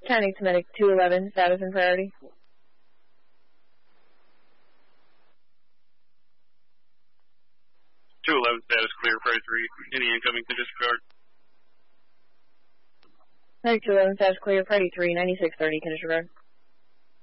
County to Medic 211, status and priority. 211 status clear, priority 3. Any incoming to disregard? Medic 211, status clear, priority 3, 9630, can disregard.